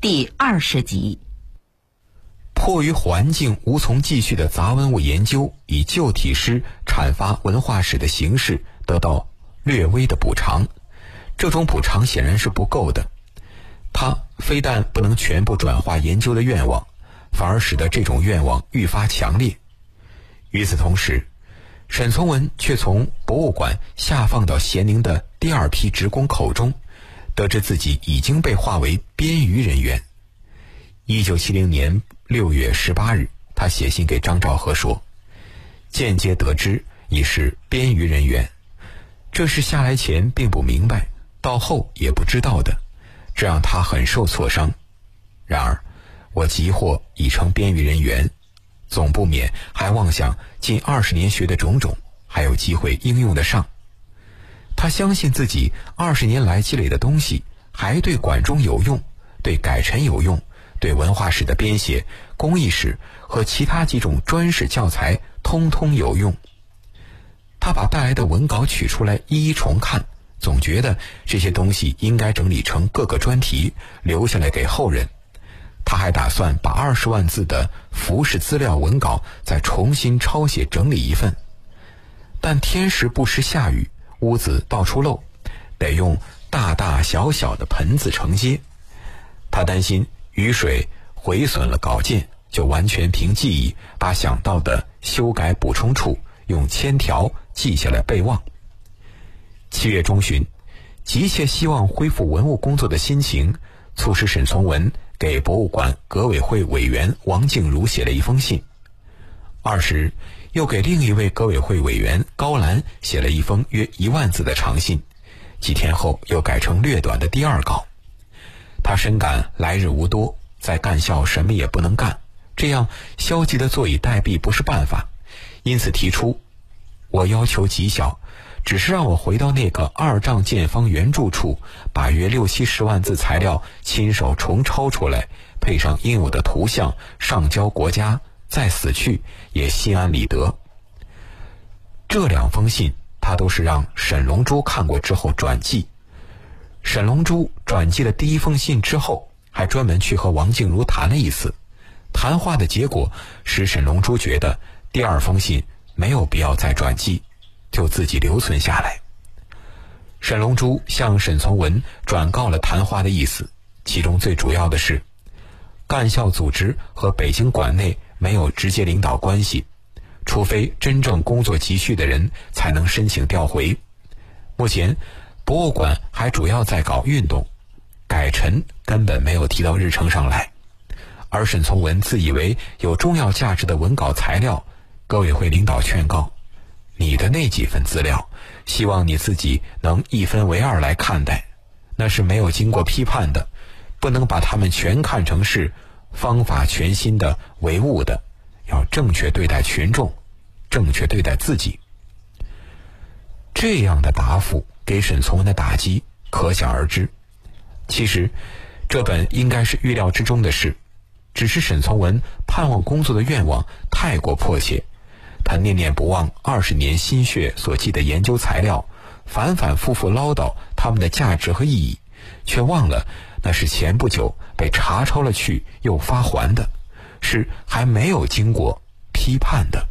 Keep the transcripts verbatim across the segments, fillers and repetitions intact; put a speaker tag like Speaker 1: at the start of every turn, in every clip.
Speaker 1: 第二十集。
Speaker 2: 迫于环境无从继续的杂文物研究，以旧体诗阐发文化史的形式得到略微的补偿。这种补偿显然是不够的，它非但不能全部转化研究的愿望，反而使得这种愿望愈发强烈。与此同时，沈从文却从博物馆下放到咸宁的第二批职工口中得知自己已经被划为编余人员。一九七零年六月十八日，他写信给张兆和说，间接得知已是编余人员，这是下来前并不明白，到后也不知道的，这让他很受挫伤。然而我即或已成编余人员，总不免还妄想近二十年学的种种还有机会应用得上。他相信自己二十年来积累的东西还对管中有用，对改陈有用，对文化史的编写、工艺史和其他几种专史教材通通有用。他把带来的文稿取出来一一重看，总觉得这些东西应该整理成各个专题，留下来给后人。他还打算把二十万字的服饰资料文稿再重新抄写整理一份。但天时不时下雨，屋子到处漏，得用大大小小的盆子承接。他担心雨水毁损了稿件，就完全凭记忆把想到的修改补充处用铅条记下来备忘。七月中旬，急切希望恢复文物工作的心情促使沈从文给博物馆革委会委员王静茹写了一封信。二十日，又给另一位革委会委员高兰写了一封约一万字的长信，几天后又改成略短的第二稿。他深感来日无多，在干校什么也不能干，这样消极的坐以待毙不是办法，因此提出，我要求极小，只是让我回到那个二丈见方原著处，把约六七十万字材料亲手重抄出来，配上应有的图像，上交国家，再死去也心安理得。这两封信他都是让沈龙珠看过之后转寄。沈龙珠转寄了第一封信之后，还专门去和王静茹谈了一次。谈话的结果使沈龙珠觉得第二封信没有必要再转寄，就自己留存下来。沈龙珠向沈从文转告了谈话的意思，其中最主要的是，干校组织和北京馆内没有直接领导关系，除非真正工作急需的人才能申请调回。目前博物馆还主要在搞运动，改陈根本没有提到日程上来。而沈从文自以为有重要价值的文稿材料，革委会领导劝告，你的那几份资料，希望你自己能一分为二来看待，那是没有经过批判的，不能把它们全看成是方法全新的唯物的，要正确对待群众，正确对待自己。这样的答复给沈从文的打击可想而知。其实这本应该是预料之中的事，只是沈从文盼望工作的愿望太过迫切，他念念不忘二十年心血所记的研究材料，反反复复唠叨他们的价值和意义，却忘了那是前不久被查抄了去又发还的，是还没有经过批判的。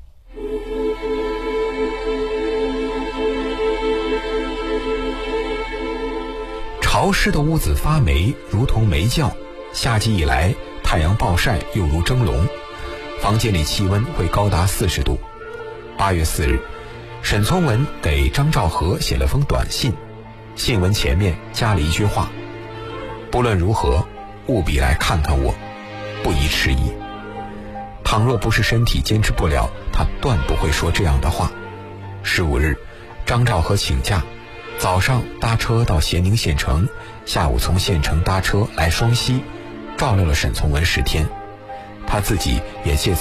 Speaker 2: 潮湿的屋子发霉，如同霉觉。夏季以来，太阳暴晒，又如蒸笼，房间里气温会高达四十度。八月四日，沈从文给张兆和写了封短信，信文前面加了一句话：不论如何，务必来看看我，不宜迟疑。倘若不是身体坚持不了，他断不会说这样的话。十五日，张兆和请假，早上搭车到咸宁县城，下午从县城搭车来双溪，照料了沈从文十天。他自己也借此